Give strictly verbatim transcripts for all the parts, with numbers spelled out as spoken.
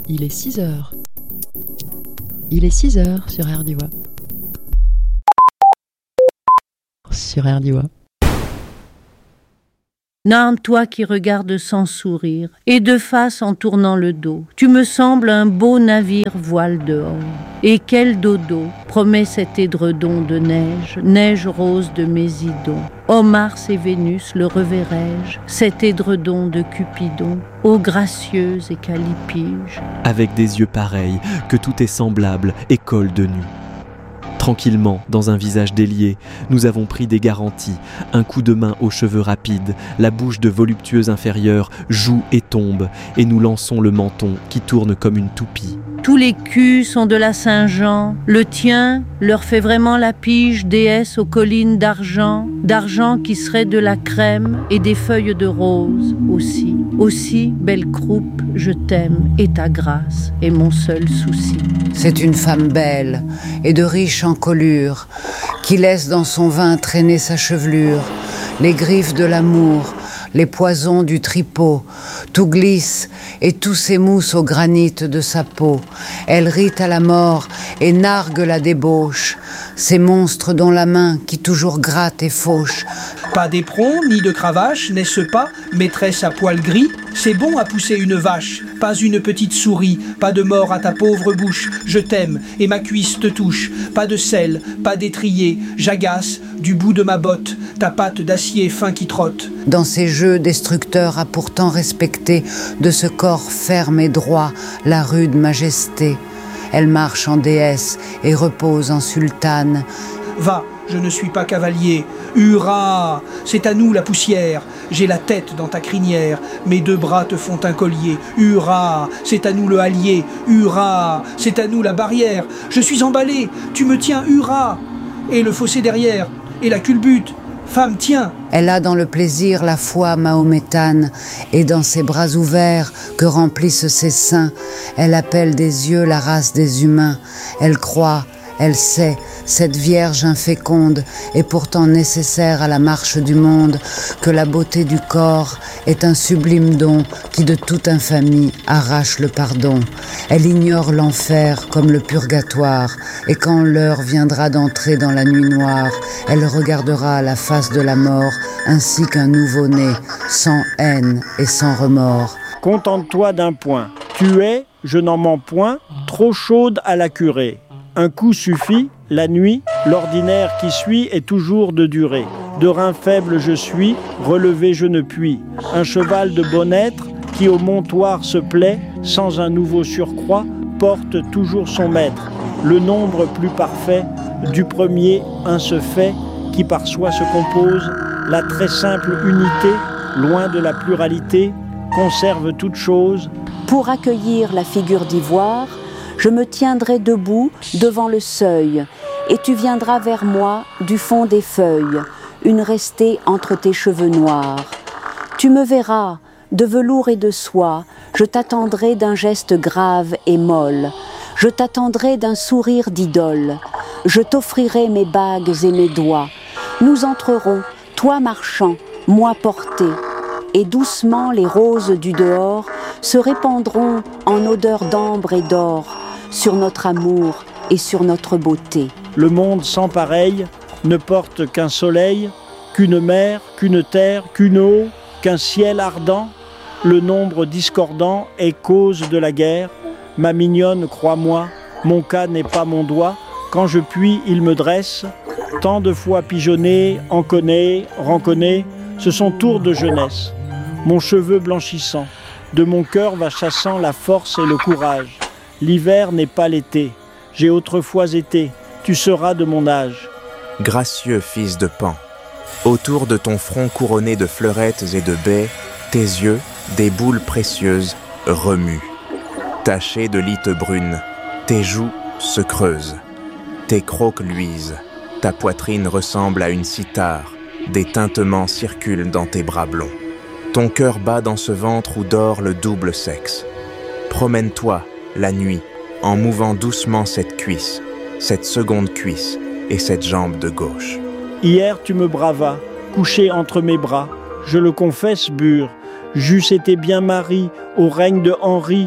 Il est six heures. Il est six heures sur R D W A. Sur R D W A. Nan, toi qui regardes sans sourire, et de face en tournant le dos, tu me sembles un beau navire voile dehors. Et quel dodo promet cet édredon de neige, neige rose de Mésidon. Ô Mars et Vénus, le reverrai-je, cet édredon de Cupidon, ô gracieuse et calipige. Avec des yeux pareils, que tout est semblable et colle de nu. Tranquillement, dans un visage délié, nous avons pris des garanties, un coup de main aux cheveux rapides, la bouche de voluptueuse inférieure joue et tombe, et nous lançons le menton qui tourne comme une toupie. Tous les culs sont de la Saint-Jean, le tien leur fait vraiment la pige, déesse aux collines d'argent, d'argent qui serait de la crème et des feuilles de rose aussi. Aussi, belle croupe, je t'aime et ta grâce est mon seul souci. C'est une femme belle et de riche encolure, qui laisse dans son vin traîner sa chevelure, les griffes de l'amour, les poisons du tripot, tout glisse et tout s'émousse au granit de sa peau. Elle rit à la mort et nargue la débauche, ces monstres dont la main qui toujours gratte et fauche. Pas d'éperon ni de cravache, n'est-ce pas, maîtresse à poil gris? C'est bon à pousser une vache, pas une petite souris, pas de mort à ta pauvre bouche. Je t'aime et ma cuisse te touche, pas de sel, pas d'étrier, j'agace du bout de ma botte, ta patte d'acier fin qui trotte. Dans ces jeux destructeurs a pourtant respecté de ce corps ferme et droit la rude majesté. Elle marche en déesse et repose en sultane. Va, je ne suis pas cavalier. Hurrah! C'est à nous la poussière. J'ai la tête dans ta crinière. Mes deux bras te font un collier. Hurrah! C'est à nous le hallier. Hurrah! C'est à nous la barrière. Je suis emballé. Tu me tiens. Hurrah! Et le fossé derrière. Et la culbute. Femme, tiens! Elle a dans le plaisir la foi mahométane, et dans ses bras ouverts que remplissent ses seins, elle appelle des yeux la race des humains. Elle croit, elle sait, cette vierge inféconde est pourtant nécessaire à la marche du monde, que la beauté du corps est un sublime don qui de toute infamie arrache le pardon. Elle ignore l'enfer comme le purgatoire, et quand l'heure viendra d'entrer dans la nuit noire, elle regardera la face de la mort ainsi qu'un nouveau-né, sans haine et sans remords. Contente-toi d'un point. Tu es, je n'en mens point, trop chaude à la curée. Un coup suffit, la nuit, l'ordinaire qui suit est toujours de durée. De rein faible je suis, relevé je ne puis. Un cheval de bon être, qui au montoir se plaît, sans un nouveau surcroît, porte toujours son maître. Le nombre plus parfait, du premier un se fait, qui par soi se compose, la très simple unité, loin de la pluralité, conserve toute chose. Pour accueillir la figure d'ivoire, je me tiendrai debout devant le seuil, et tu viendras vers moi du fond des feuilles, une restée entre tes cheveux noirs. Tu me verras, de velours et de soie, je t'attendrai d'un geste grave et molle, je t'attendrai d'un sourire d'idole, je t'offrirai mes bagues et mes doigts. Nous entrerons, toi marchant, moi porté, et doucement les roses du dehors se répandront en odeur d'ambre et d'or, sur notre amour et sur notre beauté. Le monde sans pareil ne porte qu'un soleil, qu'une mer, qu'une terre, qu'une eau, qu'un ciel ardent. Le nombre discordant est cause de la guerre. Ma mignonne, crois-moi, mon cas n'est pas mon doigt. Quand je puis, il me dresse. Tant de fois pigeonné, en connaît, renconné, ce sont tours de jeunesse. Mon cheveu blanchissant, de mon cœur va chassant la force et le courage. L'hiver n'est pas l'été, j'ai autrefois été, tu seras de mon âge. Gracieux fils de Pan, autour de ton front couronné de fleurettes et de baies, tes yeux, des boules précieuses, remuent. Tachés de lites brunes, tes joues se creusent, tes crocs luisent, ta poitrine ressemble à une cithare, des tintements circulent dans tes bras blonds. Ton cœur bat dans ce ventre où dort le double sexe. Promène-toi, la nuit, en mouvant doucement cette cuisse, cette seconde cuisse et cette jambe de gauche. Hier tu me bravas, couché entre mes bras, je le confesse, Bure, j'eusse été bien mari au règne de Henri,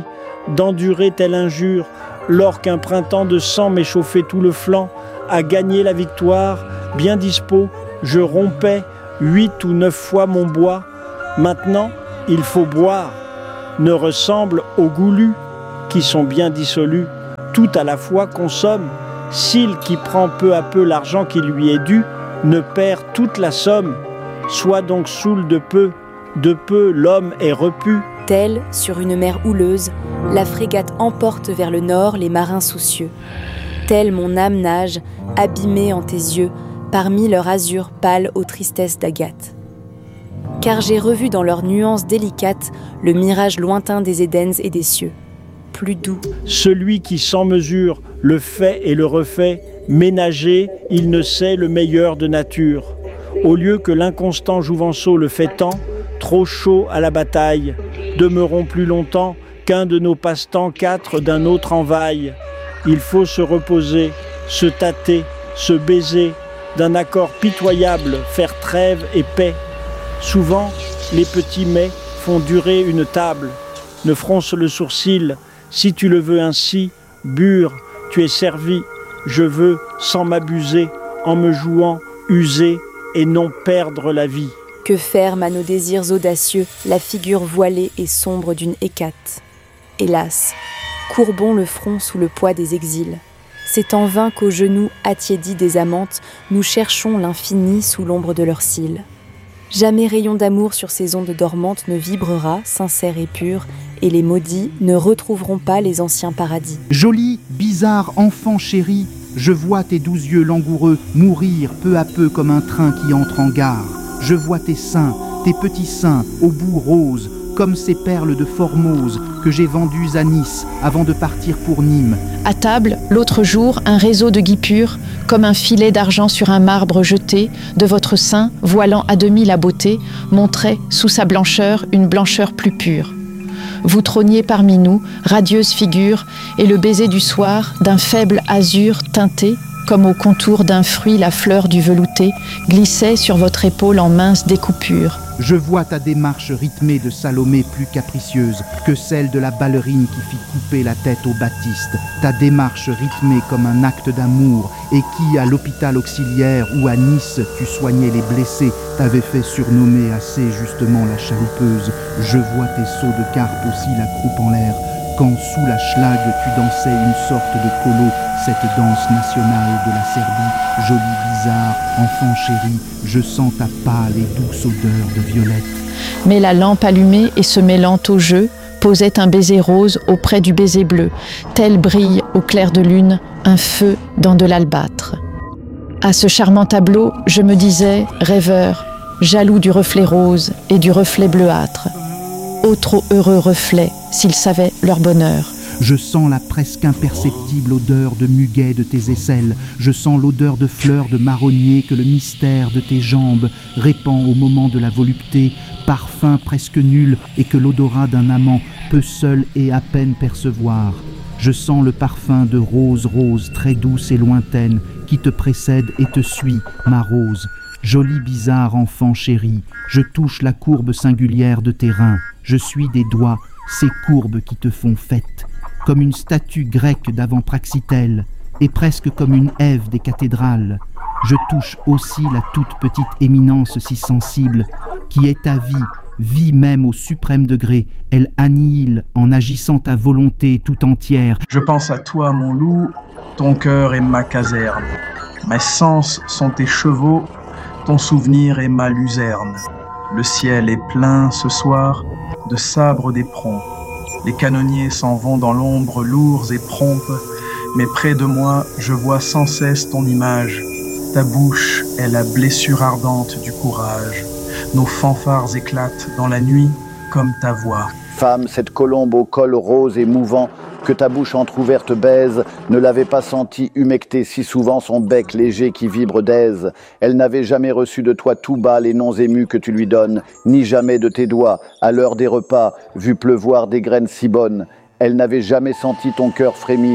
d'endurer telle injure, lors qu'un printemps de sang m'échauffait tout le flanc, à gagner la victoire, bien dispo, je rompais huit ou neuf fois mon bois. Maintenant, il faut boire, ne ressemble aux goulus, qui sont bien dissolus, tout à la fois consomme. S'il qui prend peu à peu l'argent qui lui est dû, ne perd toute la somme, soit donc saoul de peu, de peu l'homme est repu. Telle, sur une mer houleuse, la frégate emporte vers le nord les marins soucieux. Telle mon âme nage, abîmée en tes yeux, parmi leur azur pâle aux tristesses d'Agathe. Car j'ai revu dans leurs nuances délicates le mirage lointain des Édens et des cieux, plus doux. Celui qui sans mesure le fait et le refait, ménager, il ne sait le meilleur de nature. Au lieu que l'inconstant jouvenceau le fait tant, trop chaud à la bataille, demeurons plus longtemps qu'un de nos passe-temps quatre d'un autre envaille. Il faut se reposer, se tâter, se baiser, d'un accord pitoyable, faire trêve et paix. Souvent, les petits mets font durer une table. Ne fronce le sourcil, si tu le veux ainsi, bure, tu es servi. Je veux, sans m'abuser, en me jouant, user et non perdre la vie. Que ferme à nos désirs audacieux la figure voilée et sombre d'une hécate. Hélas, courbons le front sous le poids des exils. C'est en vain qu'aux genoux attiédis des amantes, nous cherchons l'infini sous l'ombre de leurs cils. Jamais rayon d'amour sur ces ondes dormantes ne vibrera, sincère et pur, et les maudits ne retrouveront pas les anciens paradis. Joli, bizarre enfant chéri, je vois tes doux yeux langoureux mourir peu à peu comme un train qui entre en gare. Je vois tes seins, tes petits seins, au bout roses, comme ces perles de Formose que j'ai vendues à Nice avant de partir pour Nîmes. À table, l'autre jour, un réseau de guipures, comme un filet d'argent sur un marbre jeté, de votre sein, voilant à demi la beauté, montrait, sous sa blancheur, une blancheur plus pure. Vous trôniez parmi nous, radieuse figure, et le baiser du soir, d'un faible azur teinté, comme au contour d'un fruit la fleur du velouté, glissait sur votre épaule en mince découpure. Je vois ta démarche rythmée de Salomé plus capricieuse que celle de la ballerine qui fit couper la tête au Baptiste. Ta démarche rythmée comme un acte d'amour et qui, à l'hôpital auxiliaire ou à Nice, tu soignais les blessés, t'avait fait surnommer assez justement la chaloupeuse. Je vois tes sauts de carpe aussi la croupe en l'air, quand sous la schlag tu dansais une sorte de colo, cette danse nationale de la Serbie. Joli, bizarre, enfant chéri, je sens ta pâle et douce odeur de violette. Mais la lampe allumée et se mêlant au jeu, posait un baiser rose auprès du baiser bleu, tel brille au clair de lune un feu dans de l'albâtre. À ce charmant tableau, je me disais, rêveur, jaloux du reflet rose et du reflet bleuâtre. Ô trop heureux reflets, s'ils savaient leur bonheur. Je sens la presque imperceptible odeur de muguet de tes aisselles. Je sens l'odeur de fleurs de marronnier que le mystère de tes jambes répand au moment de la volupté, parfum presque nul et que l'odorat d'un amant peut seul et à peine percevoir. Je sens le parfum de rose rose très douce et lointaine qui te précède et te suit, ma rose. Joli bizarre enfant chéri, je touche la courbe singulière de tes reins. Je suis des doigts, ces courbes qui te font fête, comme une statue grecque d'avant Praxitèle, et presque comme une Ève des cathédrales. Je touche aussi la toute petite éminence si sensible, qui est ta vie, vie même au suprême degré. Elle annihile en agissant ta volonté tout entière. Je pense à toi, mon loup, ton cœur est ma caserne. Mes sens sont tes chevaux, ton souvenir est ma luzerne. Le ciel est plein ce soir de sabres d'éperons. Les canonniers s'en vont dans l'ombre lourds et prompts, mais près de moi, je vois sans cesse ton image. Ta bouche est la blessure ardente du courage. Nos fanfares éclatent dans la nuit comme ta voix. Femme, cette colombe au col rose et mouvant, que ta bouche entr'ouverte baise, ne l'avait pas senti humecter si souvent son bec léger qui vibre d'aise. Elle n'avait jamais reçu de toi tout bas les noms émus que tu lui donnes, ni jamais de tes doigts, à l'heure des repas, vu pleuvoir des graines si bonnes. Elle n'avait jamais senti ton cœur frémir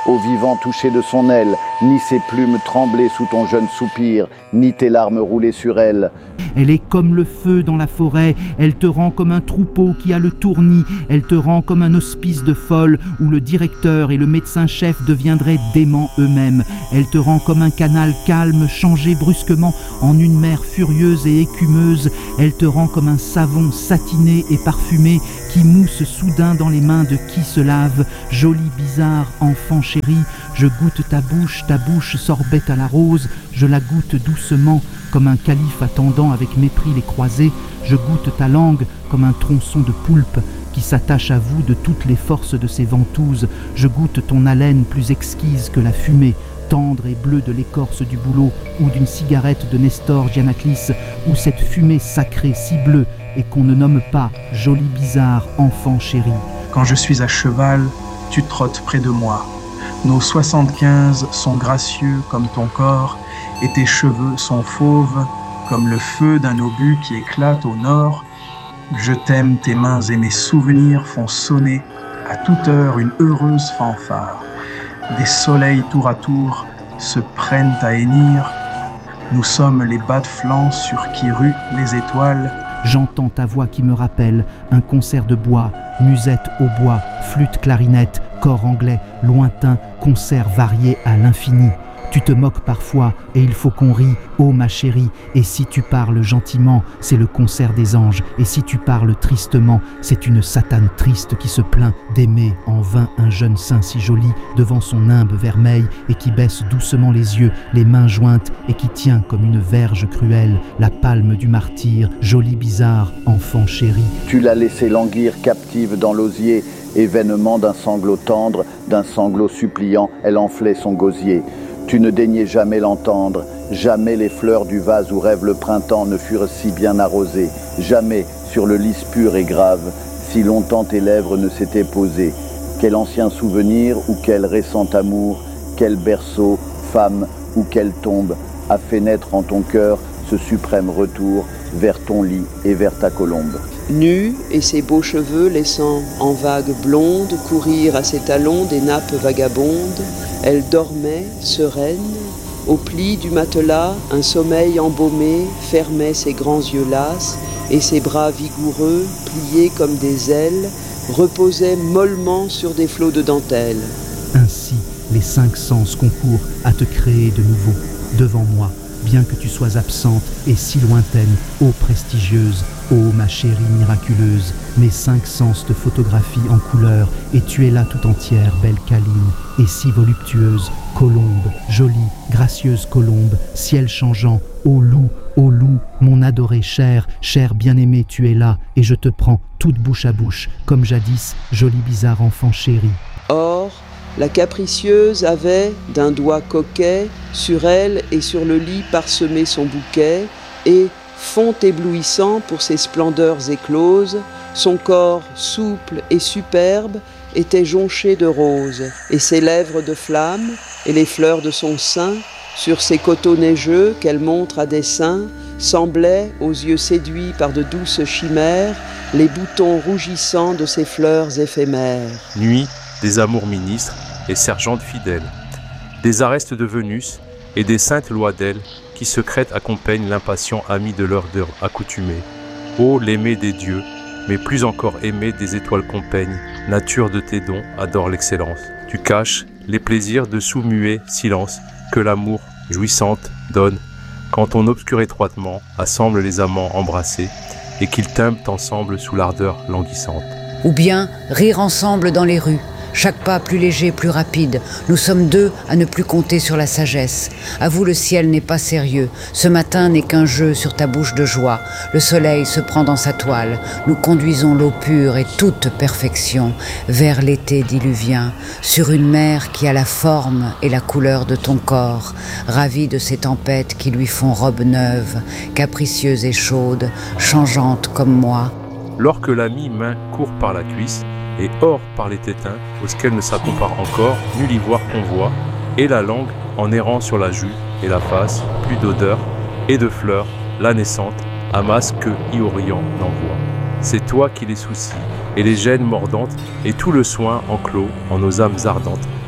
au vivant touché de son aile, ni ses plumes trembler sous ton jeune soupir, ni tes larmes rouler sur elle. Elle est comme le feu dans la forêt, elle te rend comme un troupeau qui a le tournis, elle te rend comme un hospice de folle où le directeur et le médecin-chef deviendraient déments eux-mêmes. Elle te rend comme un canal calme changé brusquement en une mer furieuse et écumeuse. Elle te rend comme un savon satiné et parfumé qui mousse soudain dans les mains de qui se lave. Joli, bizarre, enfant chéri, je goûte ta bouche, ta bouche sorbet à la rose, je la goûte doucement comme un calife attendant avec mépris les croisés, je goûte ta langue comme un tronçon de poulpe qui s'attache à vous de toutes les forces de ses ventouses, je goûte ton haleine plus exquise que la fumée, tendre et bleue de l'écorce du bouleau ou d'une cigarette de Nestor Giannaklis, ou cette fumée sacrée si bleue et qu'on ne nomme pas joli bizarre enfant chéri. Quand je suis à cheval, tu trottes près de moi. Nos soixante-quinze sont gracieux comme ton corps, et tes cheveux sont fauves comme le feu d'un obus qui éclate au nord. Je t'aime, tes mains et mes souvenirs font sonner à toute heure une heureuse fanfare. Des soleils tour à tour se prennent à hennir. Nous sommes les bas de flanc sur qui ruent les étoiles. J'entends ta voix qui me rappelle un concert de bois, musette au bois, flûte, clarinette, corps anglais, lointain, concert varié à l'infini. Tu te moques parfois et il faut qu'on rie, ô ma chérie, et si tu parles gentiment, c'est le concert des anges, et si tu parles tristement, c'est une satane triste qui se plaint d'aimer en vain un jeune sein si joli devant son nimbe vermeil et qui baisse doucement les yeux, les mains jointes et qui tient comme une verge cruelle la palme du martyr, joli bizarre, enfant chéri. Tu l'as laissé languir captive dans l'osier, et vainement d'un sanglot tendre, d'un sanglot suppliant, elle enflait son gosier. Tu ne daignais jamais l'entendre, jamais les fleurs du vase où rêve le printemps ne furent si bien arrosées, jamais sur le lys pur et grave, si longtemps tes lèvres ne s'étaient posées. Quel ancien souvenir ou quel récent amour, quel berceau, femme ou quelle tombe a fait naître en ton cœur ce suprême retour vers ton lit et vers ta colombe. Nue et ses beaux cheveux laissant en vagues blondes courir à ses talons des nappes vagabondes, elle dormait, sereine, au pli du matelas, un sommeil embaumé fermait ses grands yeux lasses et ses bras vigoureux, pliés comme des ailes, reposaient mollement sur des flots de dentelle. Ainsi, les cinq sens concourent à te créer de nouveau, devant moi, bien que tu sois absente et si lointaine, ô prestigieuse, ô ma chérie miraculeuse, mes cinq sens te photographient en couleur, et tu es là tout entière, belle câline, et si voluptueuse, colombe, jolie, gracieuse colombe, ciel changeant, ô loup, ô loup, mon adoré cher, cher bien-aimé, tu es là, et je te prends toute bouche à bouche, comme jadis, joli bizarre enfant chéri. Or, la capricieuse avait, d'un doigt coquet, sur elle et sur le lit parsemé son bouquet, et, fond éblouissant pour ses splendeurs écloses, son corps souple et superbe était jonché de roses, et ses lèvres de flamme, et les fleurs de son sein, sur ses coteaux neigeux qu'elle montre à dessein, semblaient, aux yeux séduits par de douces chimères, les boutons rougissants de ses fleurs éphémères. Nuit, des amours ministres et sergentes fidèles, des arestes de Vénus et des saintes lois d'elle qui secrètes accompagnent l'impatient ami de leur d'heure accoutumée. Ô l'aimé des dieux, mais plus encore aimé des étoiles compagnes, nature de tes dons adore l'excellence. Tu caches les plaisirs de sous-muet silence que l'amour jouissante donne quand on obscure étroitement assemble les amants embrassés et qu'ils timbent ensemble sous l'ardeur languissante. Ou bien rire ensemble dans les rues, chaque pas plus léger, plus rapide. Nous sommes deux à ne plus compter sur la sagesse. À vous, le ciel n'est pas sérieux. Ce matin n'est qu'un jeu sur ta bouche de joie. Le soleil se prend dans sa toile. Nous conduisons l'eau pure et toute perfection vers l'été diluvien, sur une mer qui a la forme et la couleur de ton corps, ravi de ces tempêtes qui lui font robe neuve, capricieuse et chaude, changeante comme moi. Lorsque l'ami main court par la cuisse, et or par les tétins, auxquels ne s'accompare encore nul ivoire qu'on voit, et la langue, en errant sur la joue et la face, plus d'odeur et de fleurs, la naissante, amasse que Iorian n'envoie. C'est toi qui les soucies, et les gênes mordantes, et tout le soin enclos en nos âmes ardentes,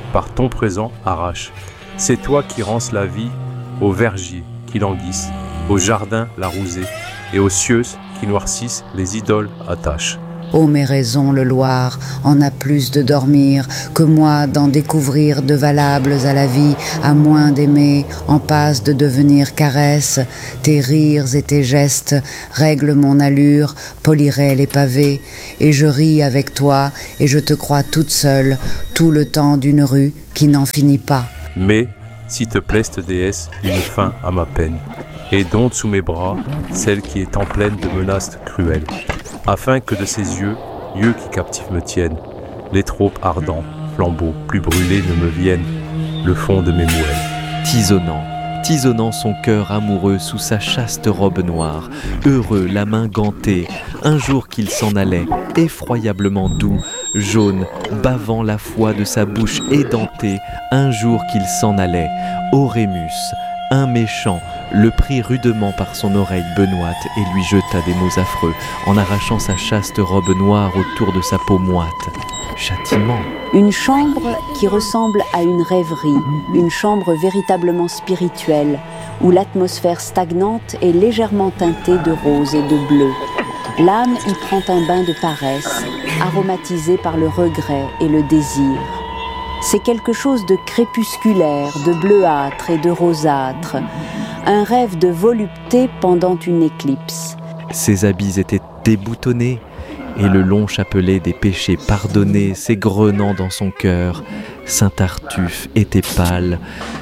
par ton présent arrache. C'est toi qui rances la vie aux vergers qui languissent, au jardin la rosée, et aux cieux qui noircissent les idoles attachent. Ô mes raisons, le Loir en a plus de dormir que moi d'en découvrir de valables à la vie, à moins d'aimer, en passe de devenir caresse. Tes rires et tes gestes règlent mon allure, poliraient les pavés, et je ris avec toi, et je te crois toute seule, tout le temps d'une rue qui n'en finit pas. Mais, si te plaise, déesse, une fin à ma peine, et dompte sous mes bras celle qui est en pleine de menaces cruelles, afin que de ses yeux, yeux qui captifs me tiennent, les tropes ardents, flambeaux plus brûlés ne me viennent, le fond de mes moelles. Tisonnant, tisonnant son cœur amoureux sous sa chaste robe noire, heureux, la main gantée, un jour qu'il s'en allait, effroyablement doux, jaune, bavant la foi de sa bouche édentée, un jour qu'il s'en allait, Orémus, un méchant, le prit rudement par son oreille benoîte et lui jeta des mots affreux en arrachant sa chaste robe noire autour de sa peau moite. Châtiment. Une chambre qui ressemble à une rêverie, une chambre véritablement spirituelle, où l'atmosphère stagnante est légèrement teintée de rose et de bleu. L'âme y prend un bain de paresse, aromatisé par le regret et le désir. C'est quelque chose de crépusculaire, de bleuâtre et de rosâtre, un rêve de volupté pendant une éclipse. Ses habits étaient déboutonnés, et le long chapelet des péchés pardonnés s'égrenant dans son cœur, Saint Tartuffe était pâle.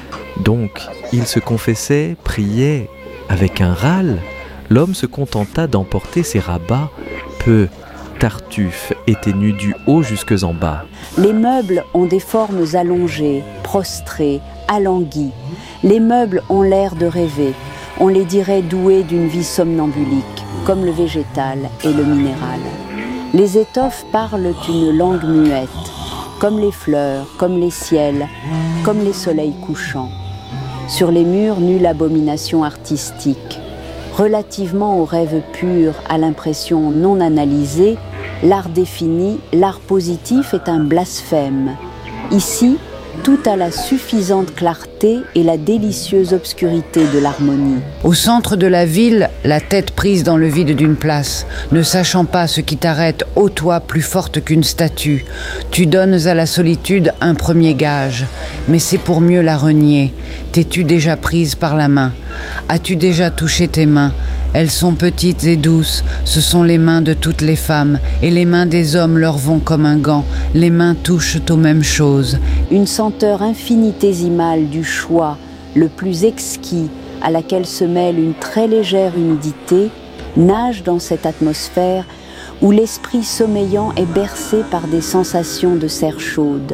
Donc, il se confessait, priait, avec un râle. L'homme se contenta d'emporter ses rabats. Peu, Tartuffe était nu du haut jusques en bas. Les meubles ont des formes allongées, prostrées, alanguies. Les meubles ont l'air de rêver. On les dirait doués d'une vie somnambulique, comme le végétal et le minéral. Les étoffes parlent une langue muette, comme les fleurs, comme les ciels, comme les soleils couchants. Sur les murs, nulle abomination artistique. Relativement au rêve pur, à l'impression non analysée, l'art défini, l'art positif est un blasphème. Ici, tout a la suffisante clarté et la délicieuse obscurité de l'harmonie. Au centre de la ville, la tête prise dans le vide d'une place, ne sachant pas ce qui t'arrête, ô toi plus forte qu'une statue, tu donnes à la solitude un premier gage, mais c'est pour mieux la renier. T'es-tu déjà prise par la main? As-tu déjà touché tes mains? Elles sont petites et douces, ce sont les mains de toutes les femmes, et les mains des hommes leur vont comme un gant, les mains touchent aux mêmes choses. Une senteur infinitésimale du choix, le plus exquis, à laquelle se mêle une très légère humidité, nage dans cette atmosphère où l'esprit sommeillant est bercé par des sensations de serre chaude.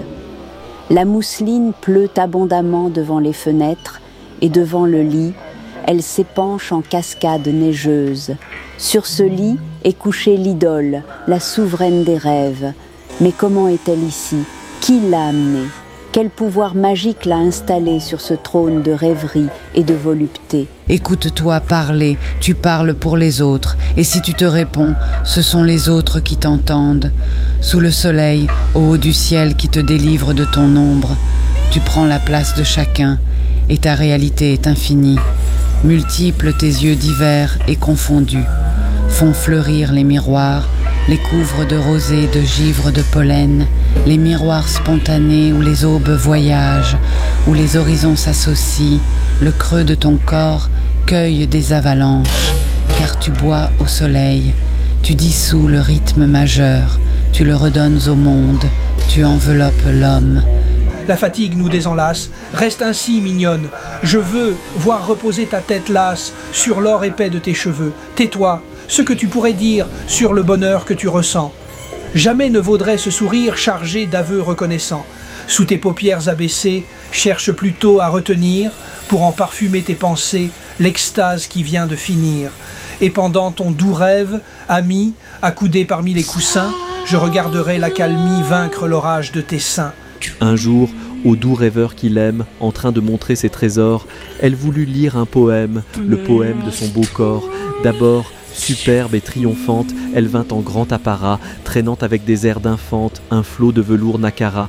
La mousseline pleut abondamment devant les fenêtres et devant le lit, elle s'épanche en cascade neigeuse. Sur ce lit est couchée l'idole, la souveraine des rêves. Mais comment est-elle ici? Qui l'a amenée? Quel pouvoir magique l'a installée sur ce trône de rêverie et de volupté? Écoute-toi parler, tu parles pour les autres, et si tu te réponds, ce sont les autres qui t'entendent. Sous le soleil, au haut du ciel qui te délivre de ton ombre, tu prends la place de chacun, et ta réalité est infinie. Multiples tes yeux divers et confondus, font fleurir les miroirs, les couvrent de rosée, de givre, de pollen, les miroirs spontanés où les aubes voyagent, où les horizons s'associent, le creux de ton corps cueille des avalanches, car tu bois au soleil, tu dissous le rythme majeur, tu le redonnes au monde, tu enveloppes l'homme. La fatigue nous désenlace. Reste ainsi, mignonne. Je veux voir reposer ta tête lasse sur l'or épais de tes cheveux. Tais-toi, ce que tu pourrais dire sur le bonheur que tu ressens. Jamais ne vaudrait ce sourire chargé d'aveux reconnaissants. Sous tes paupières abaissées, cherche plutôt à retenir, pour en parfumer tes pensées, l'extase qui vient de finir. Et pendant ton doux rêve, ami, accoudé parmi les coussins, je regarderai l'accalmie vaincre l'orage de tes seins. Un jour, au doux rêveur qu'il aime, en train de montrer ses trésors, elle voulut lire un poème, le poème de son beau corps. D'abord, superbe et triomphante, elle vint en grand apparat, traînant avec des airs d'infante un flot de velours nacara.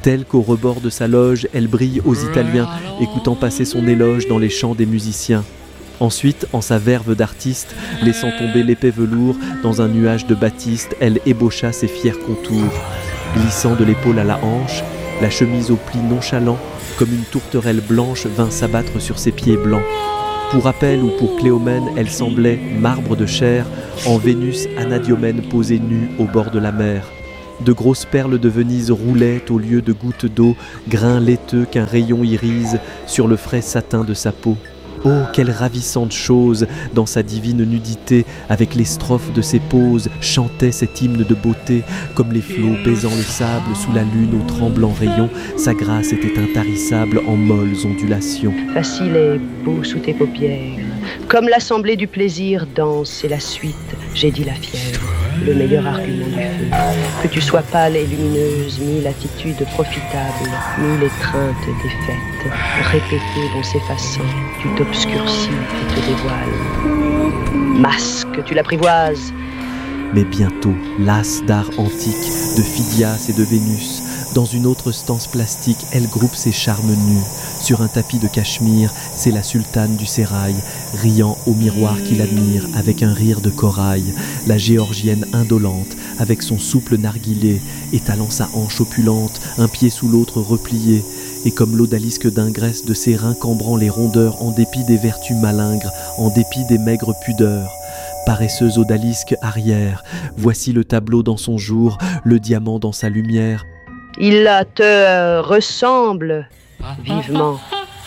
Telle qu'au rebord de sa loge, elle brille aux Italiens, écoutant passer son éloge dans les chants des musiciens. Ensuite, en sa verve d'artiste, laissant tomber l'épais velours, dans un nuage de batiste, elle ébaucha ses fiers contours. Glissant de l'épaule à la hanche, la chemise aux plis nonchalants, comme une tourterelle blanche vint s'abattre sur ses pieds blancs. Pour Apelle ou pour Cléomène, elle semblait, marbre de chair, en Vénus anadiomène posée nue au bord de la mer. De grosses perles de Venise roulaient au lieu de gouttes d'eau, grains laiteux qu'un rayon irise sur le frais satin de sa peau. Oh, quelle ravissante chose, dans sa divine nudité, avec les strophes de ses poses, chantait cet hymne de beauté, comme les flots baisant le sable sous la lune aux tremblants rayons, sa grâce était intarissable en molles ondulations. Facile et beau sous tes paupières, comme l'assemblée du plaisir dense et la suite, j'ai dit la fièvre, le meilleur argument du feu. Que tu sois pâle et lumineuse, mille attitudes profitables, mille étreintes défaites, répétées vont s'effaçant, tu t'obscurcis et te dévoiles. Masque, tu l'apprivoises. Mais bientôt, lasse d'art antique, de Phidias et de Vénus, dans une autre stance plastique, elle groupe ses charmes nus. Sur un tapis de cachemire, c'est la sultane du sérail, riant au miroir qui l'admire avec un rire de corail. La géorgienne indolente, avec son souple narguilé, étalant sa hanche opulente, un pied sous l'autre replié. Et comme l'odalisque d'ingresse de ses reins cambrant les rondeurs en dépit des vertus malingres, en dépit des maigres pudeurs. Paresseuse odalisque arrière, voici le tableau dans son jour, le diamant dans sa lumière. Il te euh, ressemble vivement,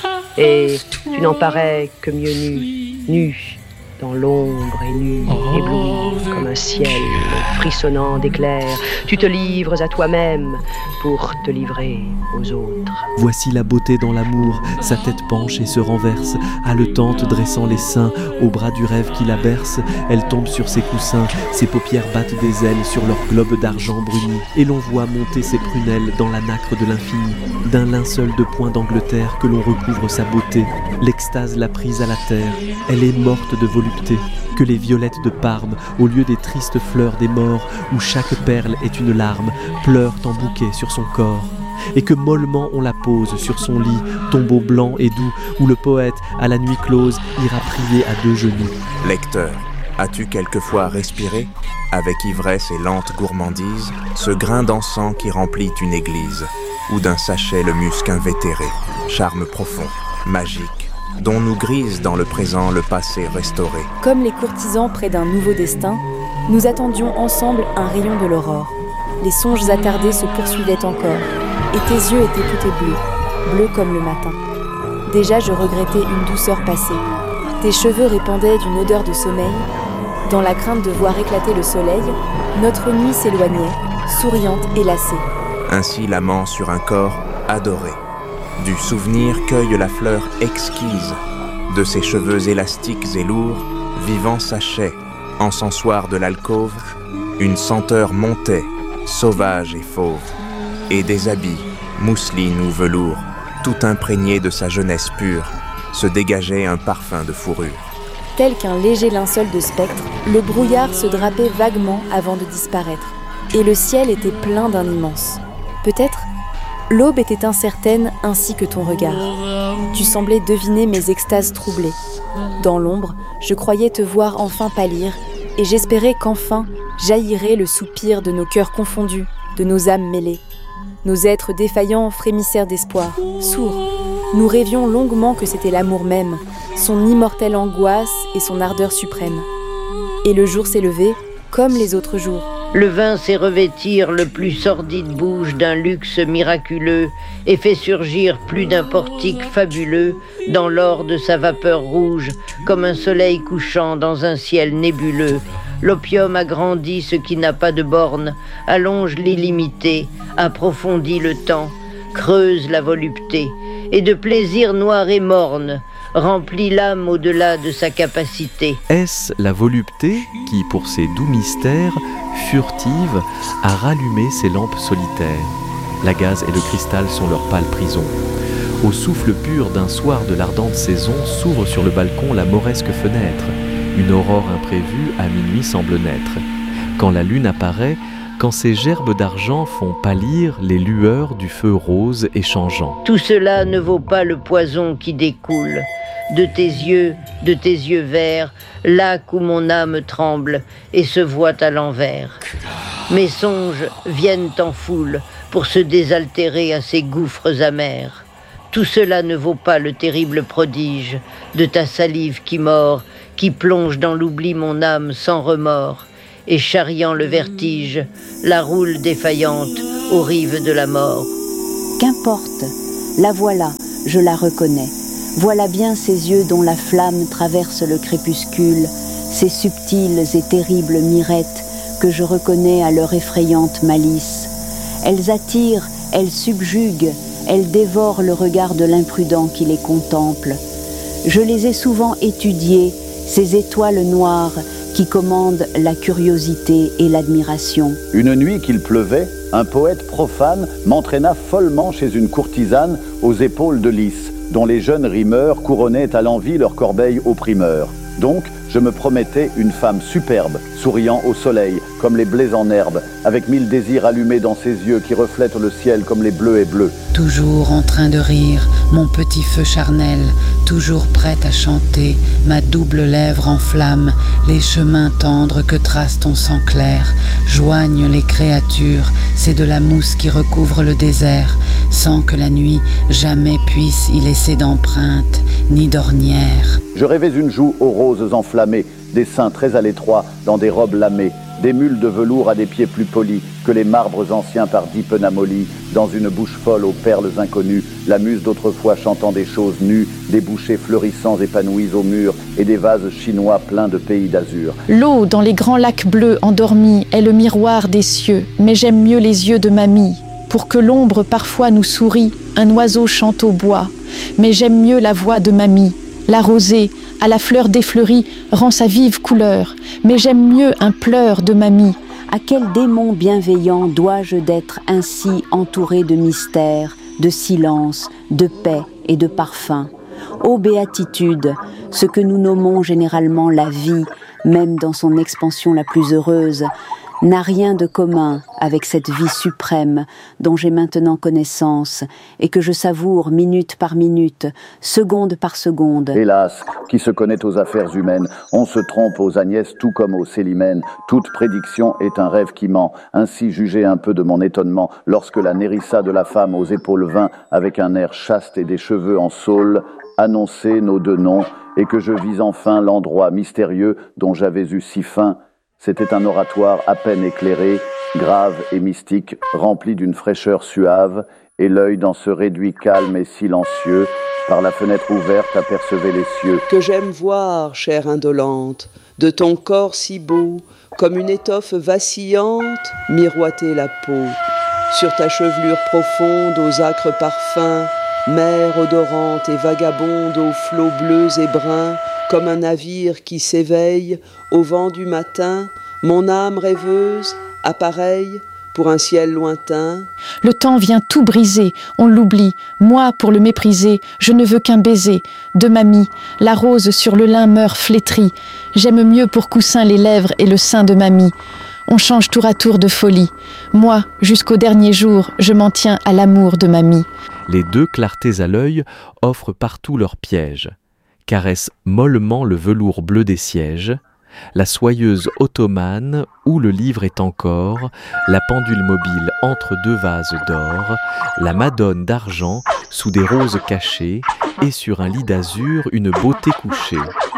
et tu n'en parais que mieux nu, nu, dans l'ombre et nu, ébloui comme un ciel frissonnant d'éclairs. Tu te livres à toi-même pour te livrer aux autres. Voici la beauté dans l'amour, sa tête penche et se renverse, haletante dressant les seins, au bras du rêve qui la berce. Elle tombe sur ses coussins, ses paupières battent des ailes sur leur globe d'argent bruni, et l'on voit monter ses prunelles dans la nacre de l'infini. D'un linceul de point d'Angleterre que l'on recouvre sa beauté, l'extase l'a prise à la terre, elle est morte de volupté. Que les violettes de Parme, au lieu des tristes fleurs des morts, où chaque perle est une larme, pleurent en bouquet sur son corps. Et que mollement on la pose sur son lit, tombeau blanc et doux, où le poète, à la nuit close, ira prier à deux genoux. Lecteur, as-tu quelquefois respiré, avec ivresse et lente gourmandise, ce grain d'encens qui remplit une église, ou d'un sachet le musc invétéré, charme profond, magique, dont nous grise dans le présent le passé restauré. Comme les courtisans près d'un nouveau destin, nous attendions ensemble un rayon de l'aurore. Les songes attardés se poursuivaient encore, et tes yeux étaient tout bleus, bleus comme le matin. Déjà je regrettais une douceur passée. Tes cheveux répandaient d'une odeur de sommeil. Dans la crainte de voir éclater le soleil, notre nuit s'éloignait, souriante et lassée. Ainsi l'amant sur un corps adoré. Du souvenir cueille la fleur exquise, de ses cheveux élastiques et lourds, vivant sachet, encensoir de l'alcôve, une senteur montait, sauvage et fauve, et des habits, mousseline ou velours, tout imprégné de sa jeunesse pure, se dégageait un parfum de fourrure. Tel qu'un léger linceul de spectre, le brouillard se drapait vaguement avant de disparaître, et le ciel était plein d'un immense. Peut-être l'aube était incertaine ainsi que ton regard. Tu semblais deviner mes extases troublées. Dans l'ombre, je croyais te voir enfin pâlir, et j'espérais qu'enfin jaillirait le soupir de nos cœurs confondus, de nos âmes mêlées. Nos êtres défaillants frémissèrent d'espoir, sourds. Nous rêvions longuement que c'était l'amour même, son immortelle angoisse et son ardeur suprême. Et le jour s'est levé, comme les autres jours. Le vin sait revêtir le plus sordide bouge d'un luxe miraculeux et fait surgir plus d'un portique fabuleux dans l'or de sa vapeur rouge, comme un soleil couchant dans un ciel nébuleux. L'opium agrandit ce qui n'a pas de borne, allonge l'illimité, approfondit le temps, creuse la volupté, et de plaisir noir et morne, remplit l'âme au-delà de sa capacité. Est-ce la volupté qui, pour ses doux mystères, furtive, a rallumé ses lampes solitaires? La gaze et le cristal sont leurs pâles prisons. Au souffle pur d'un soir de l'ardente saison s'ouvre sur le balcon la mauresque fenêtre. Une aurore imprévue à minuit semble naître. Quand la lune apparaît, quand ces gerbes d'argent font pâlir les lueurs du feu rose et changeant. Tout cela ne vaut pas le poison qui découle de tes yeux, de tes yeux verts, lac où mon âme tremble et se voit à l'envers. Mes songes viennent en foule pour se désaltérer à ces gouffres amers. Tout cela ne vaut pas le terrible prodige de ta salive qui mord, qui plonge dans l'oubli mon âme sans remords, et charriant le vertige, la roule défaillante aux rives de la mort. Qu'importe, la voilà, je la reconnais. Voilà bien ces yeux dont la flamme traverse le crépuscule, ces subtiles et terribles mirettes que je reconnais à leur effrayante malice. Elles attirent, elles subjuguent, elles dévorent le regard de l'imprudent qui les contemple. Je les ai souvent étudiées, ces étoiles noires qui commandent la curiosité et l'admiration. Une nuit qu'il pleuvait, un poète profane m'entraîna follement chez une courtisane aux épaules de lys, dont les jeunes rimeurs couronnaient à l'envi leur corbeille aux primeurs. Donc, je me promettais une femme superbe, souriant au soleil, comme les blés en herbe, avec mille désirs allumés dans ses yeux qui reflètent le ciel comme les bleus et bleus. Toujours en train de rire, mon petit feu charnel, toujours prête à chanter, ma double lèvre en flamme, les chemins tendres que trace ton sang clair, joignent les créatures, c'est de la mousse qui recouvre le désert, sans que la nuit jamais puisse y laisser d'empreinte, ni d'ornière. Je rêvais une joue aux roses enflammées, des seins très à l'étroit dans des robes lamées, des mules de velours à des pieds plus polis que les marbres anciens par Dipenamolie, dans une bouche folle aux perles inconnues, la muse d'autrefois chantant des choses nues, des bouchers fleurissants épanouis au mur et des vases chinois pleins de pays d'azur. L'eau dans les grands lacs bleus endormis est le miroir des cieux, mais j'aime mieux les yeux de mamie. Pour que l'ombre parfois nous sourie, un oiseau chante au bois, mais j'aime mieux la voix de mamie. La rosée, à la fleur défleurie, rend sa vive couleur, mais j'aime mieux un pleur de mamie. À quel démon bienveillant dois-je d'être ainsi entouré de mystères, de silence, de paix et de parfum? Ô béatitude, ce que nous nommons généralement la vie, même dans son expansion la plus heureuse, n'a rien de commun avec cette vie suprême dont j'ai maintenant connaissance et que je savoure minute par minute, seconde par seconde. Hélas, qui se connaît aux affaires humaines, on se trompe aux Agnès tout comme aux Célimènes. Toute prédiction est un rêve qui ment. Ainsi jugez un peu de mon étonnement lorsque la Nérissa de la femme aux épaules vingt, avec un air chaste et des cheveux en saule, annonçait nos deux noms et que je vis enfin l'endroit mystérieux dont j'avais eu si faim. C'était un oratoire à peine éclairé, grave et mystique, rempli d'une fraîcheur suave, et l'œil dans ce réduit calme et silencieux, par la fenêtre ouverte apercevait les cieux. Que j'aime voir, chère indolente, de ton corps si beau, comme une étoffe vacillante, miroiter la peau. Sur ta chevelure profonde, aux âcres parfums, mer odorante et vagabonde aux flots bleus et bruns, comme un navire qui s'éveille au vent du matin, mon âme rêveuse, appareille pour un ciel lointain. Le temps vient tout briser, on l'oublie. Moi, pour le mépriser, je ne veux qu'un baiser. De mamie, la rose sur le lin meurt flétrie. J'aime mieux pour coussin les lèvres et le sein de mamie. On change tour à tour de folie. Moi, jusqu'au dernier jour, je m'en tiens à l'amour de mamie. Les deux clartés à l'œil offrent partout leurs pièges. Caresse mollement le velours bleu des sièges, la soyeuse ottomane où le livre est encore, la pendule mobile entre deux vases d'or, la madone d'argent sous des roses cachées et sur un lit d'azur une beauté couchée.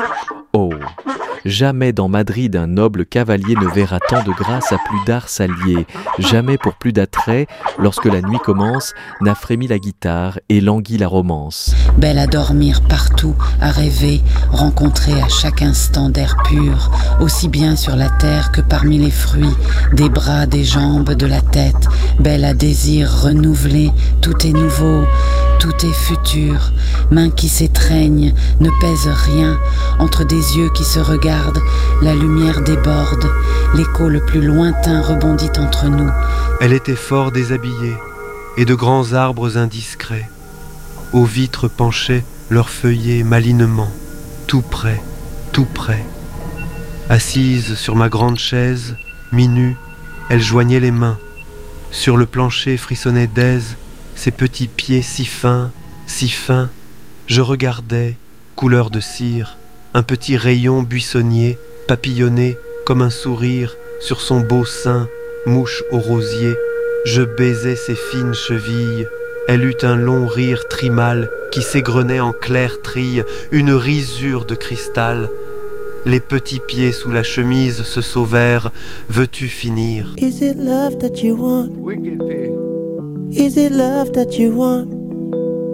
Oh, jamais dans Madrid un noble cavalier ne verra tant de grâce à plus d'art s'allier, jamais pour plus d'attrait, lorsque la nuit commence, n'a frémi la guitare et languit la romance. Belle à dormir partout, à rêver, rencontrer à chaque instant d'air pur, aussi bien sur la terre que parmi les fruits, des bras, des jambes, de la tête, belle à désir renouvelé, tout est nouveau, tout est futur, mains qui s'étreignent, ne pèsent rien, entre des yeux qui se regardent, la lumière déborde, l'écho le plus lointain rebondit entre nous. Elle était fort déshabillée, et de grands arbres indiscrets, aux vitres penchaient leurs feuillets malinement, tout près, tout près. Assise sur ma grande chaise, mi-nue, Elle joignait les mains. Sur le plancher frissonnait d'aise, ses petits pieds si fins, si fins. Je regardais, couleur de cire, un petit rayon buissonnier, papillonné comme un sourire sur son beau sein, mouche au rosier. Je baisais ses fines chevilles. Elle eut un long rire trimal qui s'égrenait en clair trille, une risure de cristal. Les petits pieds sous la chemise se sauvèrent. Veux-tu finir? Is it love that you want? Wicked pig. Is it love that you want?